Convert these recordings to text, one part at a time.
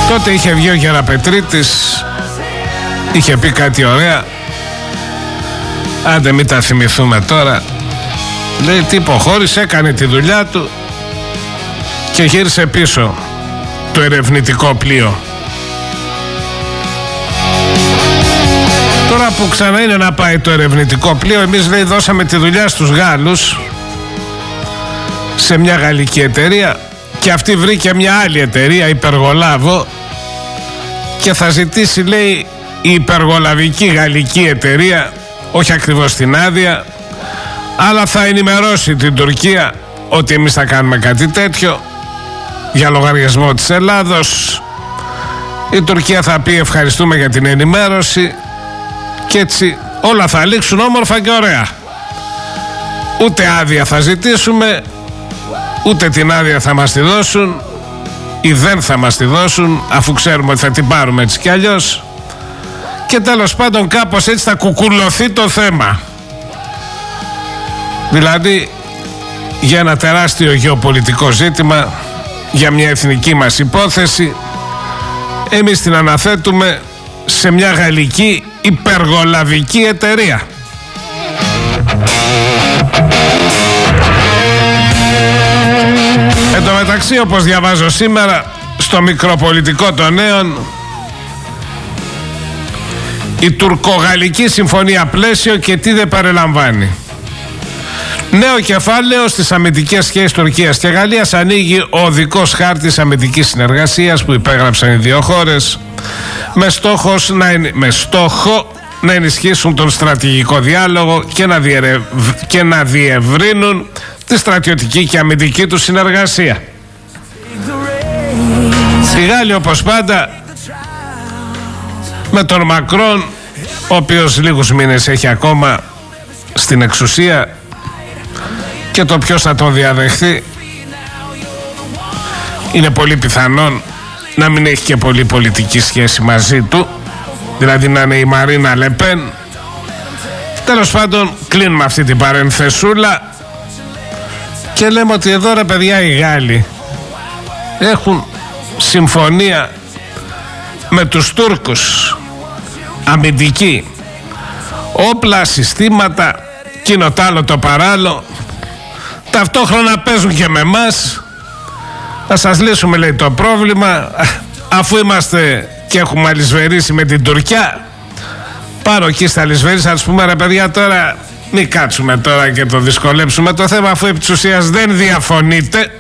Τότε είχε βγει ο Γεραπετρίτης, είχε πει κάτι ωραία. Άντε μην τα θυμηθούμε τώρα. Λέει τι υποχώρησε, έκανε τη δουλειά του και γύρισε πίσω το ερευνητικό πλοίο. Τώρα που ξανά είναι να πάει το ερευνητικό πλοίο, εμείς λέει δώσαμε τη δουλειά στους Γάλλους σε μια γαλλική εταιρεία και αυτή βρήκε μια άλλη εταιρεία, υπεργολάβο, και θα ζητήσει λέει η υπεργολαβική γαλλική εταιρεία, όχι ακριβώς την άδεια, αλλά θα ενημερώσει την Τουρκία ότι εμείς θα κάνουμε κάτι τέτοιο για λογαριασμό της Ελλάδος. Η Τουρκία θα πει ευχαριστούμε για την ενημέρωση και έτσι όλα θα λήξουν όμορφα και ωραία. Ούτε άδεια θα ζητήσουμε, ούτε την άδεια θα μας τη δώσουν ή δεν θα μας τη δώσουν, αφού ξέρουμε ότι θα την πάρουμε έτσι κι αλλιώς. Και τέλος πάντων κάπως έτσι θα κουκουλωθεί το θέμα. Δηλαδή για ένα τεράστιο γεωπολιτικό ζήτημα, για μια εθνική μας υπόθεση, εμείς την αναθέτουμε σε μια γαλλική υπεργολαβική εταιρεία. Εν τω μεταξύ, όπως διαβάζω σήμερα στο μικροπολιτικό των νέων, η τουρκογαλλική συμφωνία πλαίσιο και τι δεν περιλαμβάνει. Νέο κεφάλαιο στις αμυντικές σχέσεις Τουρκίας και Γαλλίας, ανοίγει ο οδικός χάρτης αμυντικής συνεργασίας που υπέγραψαν οι δύο χώρες με στόχο να ενισχύσουν τον στρατηγικό διάλογο και να διευρύνουν τη στρατιωτική και αμυντική του συνεργασία. Οι Γάλλοι όπως πάντα με τον Μακρόν, ο οποίος λίγους μήνες έχει ακόμα στην εξουσία, και το ποιος θα τον διαδεχθεί είναι πολύ πιθανόν να μην έχει και πολύ πολιτική σχέση μαζί του, δηλαδή να είναι η Μαρίνα Λεπέν. Τέλος πάντων κλείνουμε αυτή την παρενθεσούλα και λέμε ότι εδώ ρε παιδιά οι Γάλλοι έχουν συμφωνία με τους Τούρκους αμυντική, όπλα, συστήματα, κοινό τ' άλλο το παράλληλο, ταυτόχρονα παίζουν και με εμάς. Θα σας λύσουμε λέει το πρόβλημα, αφού είμαστε και έχουμε αλυσβερίσει με την Τουρκιά. Πάρω εκεί στα αλυσβερίσει, θα τους πούμε ρε παιδιά τώρα μην κάτσουμε τώρα και το δυσκολέψουμε το θέμα, αφού επί της ουσίας δεν διαφωνείτε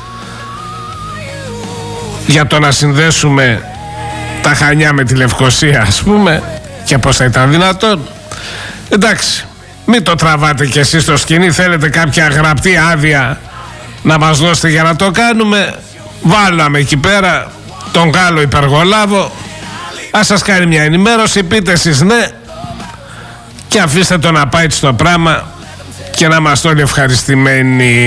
για το να συνδέσουμε τα Χανιά με τη Λευκοσία, ας πούμε, και πώς θα ήταν δυνατόν. Εντάξει, μην το τραβάτε κι εσείς στο σκηνή. Θέλετε κάποια γραπτή άδεια να μας δώσετε για να το κάνουμε, βάλαμε εκεί πέρα τον Γάλλο υπεργολάβο, ας σας κάνει μια ενημέρωση, πείτε εσείς ναι και αφήστε το να πάει στο πράγμα και να είμαστε όλοι ευχαριστημένοι.